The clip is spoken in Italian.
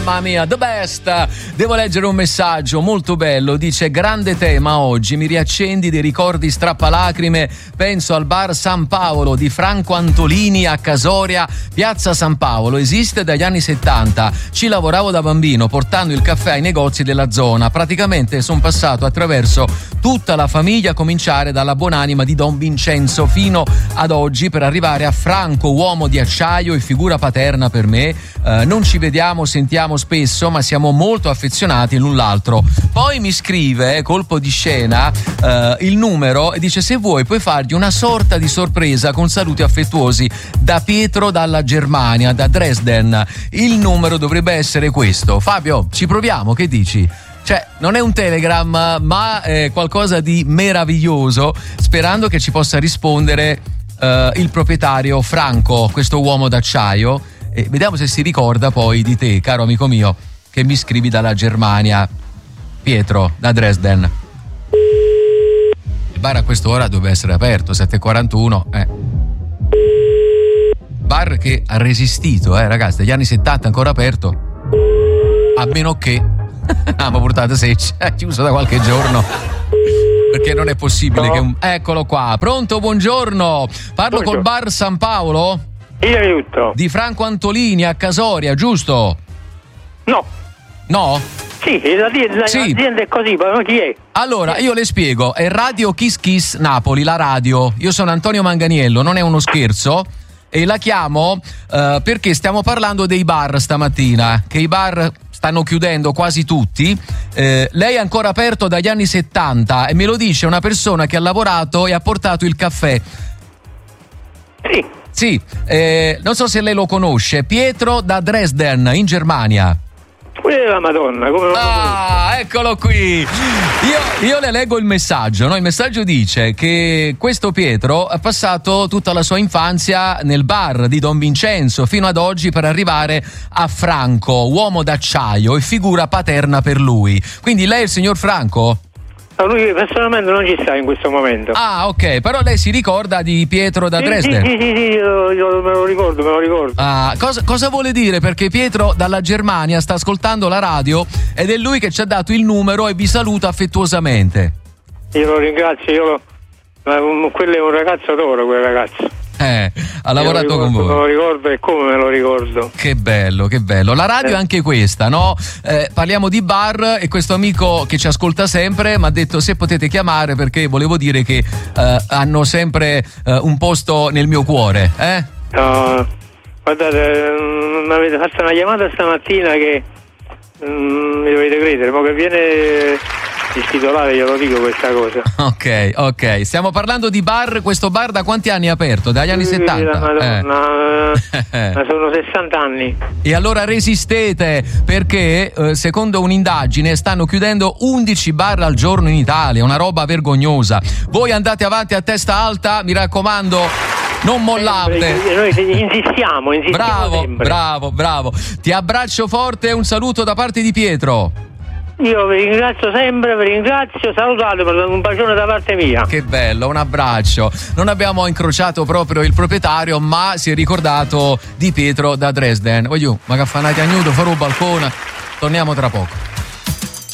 Mamma mia, the best. Devo leggere un messaggio molto bello. Dice: grande tema oggi, mi riaccendi dei ricordi strappalacrime. Penso al bar San Paolo di Franco Antolini a Casoria, piazza San Paolo. Esiste dagli anni 70. Ci lavoravo da bambino portando il caffè ai negozi della zona. Praticamente sono passato attraverso tutta la famiglia, a cominciare dalla buonanima di Don Vincenzo fino ad oggi, per arrivare a Franco, uomo di acciaio e figura paterna per me. Non ci vediamo, sentiamo spesso, ma siamo molto affezionati l'un l'altro. Poi mi scrive, colpo di scena, il numero e dice: se vuoi puoi fargli una sorta di sorpresa con saluti affettuosi da Pietro dalla Germania, da Dresden. Il numero dovrebbe essere questo. Fabio, ci proviamo, che dici? Cioè, non è un Telegram, ma è qualcosa di meraviglioso, sperando che ci possa rispondere il proprietario Franco, questo uomo d'acciaio. E vediamo se si ricorda poi di te, caro amico mio, che mi scrivi dalla Germania, Pietro, da Dresden. Il bar a quest'ora dovrebbe essere aperto, 7:41. Bar che ha resistito, ragazzi, dagli anni 70 ancora aperto. A meno che ma portate se è chiuso da qualche giorno, perché non è possibile che eccolo qua. Pronto, buongiorno. Parlo col bar San Paolo? Io aiuto. Di Franco Antolini a Casoria, giusto? No? Sì, l'azienda è così, ma chi è? Allora, io le spiego, è Radio Kiss Kiss Napoli, la radio. Io sono Antonio Manganiello, non è uno scherzo, e la chiamo perché stiamo parlando dei bar stamattina, che i bar stanno chiudendo quasi tutti. Lei è ancora aperto dagli anni 70 e me lo dice una persona che ha lavorato e ha portato il caffè. Sì, non so se lei lo conosce, Pietro da Dresden, in Germania. La Madonna, come lo conosco? Eccolo qui. Io le leggo il messaggio, no? Il messaggio dice che questo Pietro ha passato tutta la sua infanzia nel bar di Don Vincenzo fino ad oggi, per arrivare a Franco, uomo d'acciaio e figura paterna per lui. Quindi lei è il signor Franco? Lui personalmente non ci sta in questo momento. Ok, però lei si ricorda di Pietro da Dresden? Sì, io me lo ricordo. Cosa vuole dire? Perché Pietro dalla Germania sta ascoltando la radio ed è lui che ci ha dato il numero e vi saluta affettuosamente. Io lo ringrazio, quello è un ragazzo d'oro, quel ragazzo. Ha lavorato con voi. Me lo ricordo e come me lo ricordo. Che bello. La radio è anche questa, no? Parliamo di bar e questo amico che ci ascolta sempre mi ha detto se potete chiamare, perché volevo dire che hanno sempre un posto nel mio cuore. No, guardate, mi avete fatto una chiamata stamattina che mi dovete credere, ma che viene il titolare, glielo dico questa cosa. Ok, stiamo parlando di bar. Questo bar da quanti anni è aperto? Dagli anni 70? Madonna, sono 60 anni. E allora resistete, perché secondo un'indagine stanno chiudendo 11 bar al giorno in Italia, una roba vergognosa. Voi andate avanti a testa alta, mi raccomando, non mollate. Noi insistiamo sempre. Bravo. Ti abbraccio forte e un saluto da parte di Pietro. Io vi ringrazio sempre, salutate, un bacione da parte mia. Che bello, un abbraccio. Non abbiamo incrociato proprio il proprietario, ma si è ricordato di Pietro da Dresden. Voglio, ma che fanate a nudo, farò balcone. Torniamo tra poco.